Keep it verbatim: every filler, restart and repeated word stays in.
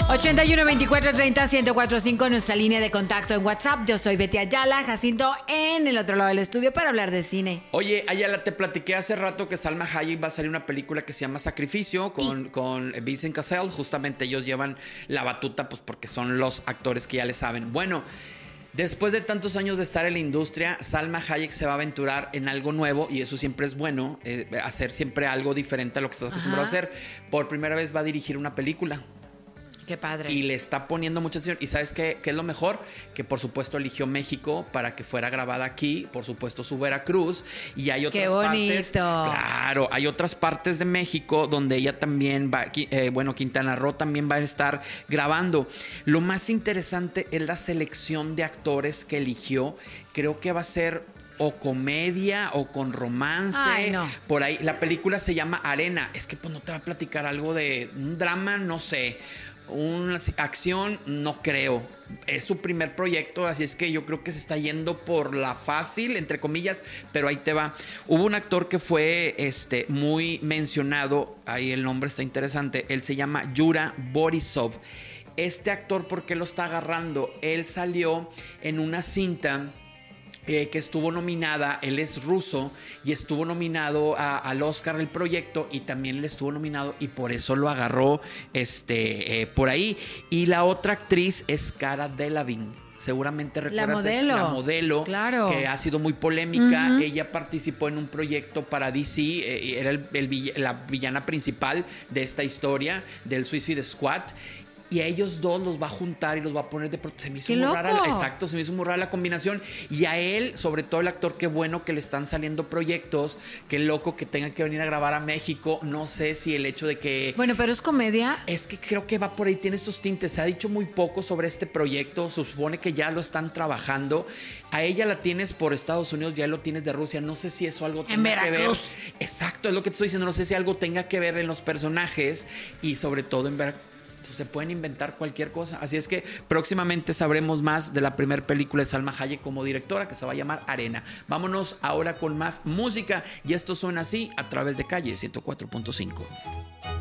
ochenta y uno, veinticuatro, treinta, ciento cuatro punto cinco, nuestra línea de contacto en WhatsApp. Yo soy Betty Ayala, Jacinto en el otro lado del estudio para hablar de cine. Oye, Ayala, te platiqué hace rato que Salma Hayek va a salir una película que se llama Sacrificio con, con Vincent Cassel. Justamente ellos llevan la batuta pues porque son los actores que ya le saben. Bueno, después de tantos años de estar en la industria, Salma Hayek se va a aventurar en algo nuevo y eso siempre es bueno, eh, hacer siempre algo diferente a lo que estás acostumbrado Ajá. a hacer. Por primera vez va a dirigir una película. Qué padre. Y le está poniendo mucha atención. ¿Y sabes qué, qué es lo mejor? Que por supuesto eligió México para que fuera grabada aquí. Por supuesto su Veracruz. Y hay otras qué bonito. partes. Claro, hay otras partes de México donde ella también va. Eh, bueno, Quintana Roo también va a estar grabando. Lo más interesante es la selección de actores que eligió. Creo que va a ser o comedia o con romance. Ay, no. Por ahí. La película se llama Arena. Es que pues no te va a platicar algo de un drama, no sé. Una acción, no creo. Es su primer proyecto, así es que yo creo que se está yendo por la fácil, entre comillas, pero ahí te va. Hubo un actor que fue este, muy mencionado, ahí el nombre está interesante, él se llama Yura Borisov. Este actor, ¿por qué lo está agarrando? Él salió en una cinta Eh, que estuvo nominada, él es ruso y estuvo nominado a, al Oscar el proyecto y también le estuvo nominado y por eso lo agarró este, eh, por ahí. Y la otra actriz es Cara Delevingne. Seguramente recuerdas la modelo, la modelo claro. que ha sido muy polémica. Uh-huh. Ella participó en un proyecto para D C, eh, era el, el, la villana principal de esta historia del Suicide Squad. Y a ellos dos los va a juntar y los va a poner de... Se me hizo ¡Qué muy loco! rara. Exacto, se me hizo muy rara la combinación. Y a él, sobre todo el actor, qué bueno que le están saliendo proyectos. Qué loco que tengan que venir a grabar a México. No sé si el hecho de que... Bueno, pero es comedia. Es que creo que va por ahí, tiene estos tintes. Se ha dicho muy poco sobre este proyecto. Se supone que ya lo están trabajando. A ella la tienes por Estados Unidos, ya lo tienes de Rusia. No sé si eso algo tenga que ver. Exacto, es lo que te estoy diciendo. No sé si algo tenga que ver en los personajes y sobre todo en Veracruz. Pues se pueden inventar cualquier cosa. Así es que próximamente sabremos más de la primera película de Salma Hayek como directora, que se va a llamar Arena. Vámonos ahora con más música. Y esto suena así a través de Calle ciento cuatro punto cinco.